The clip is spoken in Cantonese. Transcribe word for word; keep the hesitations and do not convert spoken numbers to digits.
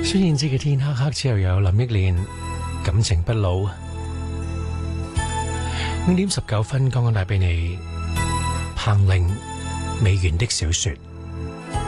孫燕姿嘅天黑黑之後，又有林憶蓮感情不老。五點十九分，剛剛帶俾你彭羚未完的小說。